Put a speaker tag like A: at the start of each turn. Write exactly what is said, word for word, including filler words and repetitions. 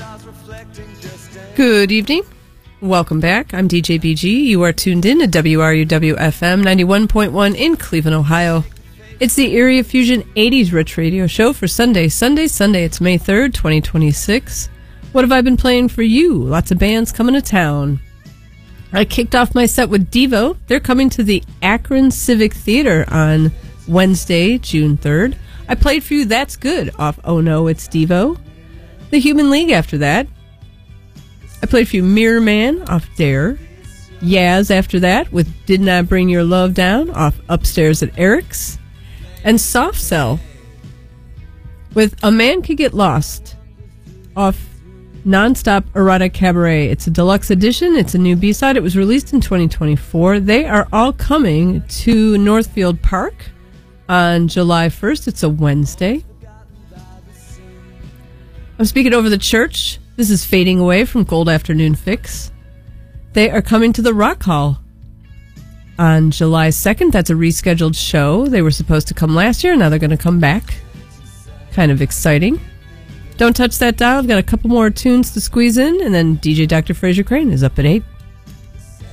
A: Good evening. Welcome back. I'm D J B G. You are tuned in to W R U W F M ninety-one point one in Cleveland, Ohio. It's the Area Fusion eighties Rich Radio Show for Sunday, Sunday, Sunday. It's May third, twenty twenty-six. What have I been playing for you? Lots of bands coming to town. I kicked off my set with Devo. They're coming to the Akron Civic Theater on Wednesday, June third. I played for you That's Good off Oh No, It's Devo. The Human League after that. I played for you Mirror Man off Dare. Yaz after that with Did Not Bring Your Love Down off Upstairs at Eric's. And Soft Cell with A Man Could Get Lost off Nonstop Erotic Cabaret. It's a deluxe edition. It's a new B-side. It was released in twenty twenty-four. They are all coming to Northfield Park on July first. It's a Wednesday. I'm speaking over the church. This is Fading Away from Gold Afternoon Fix. They are coming to the Rock Hall on July second. That's a rescheduled show. They were supposed to come last year. Now they're going to come back. Kind of exciting. Don't touch that dial. I've got a couple more tunes to squeeze in, and then D J Doctor Fraser Crane is up at eight.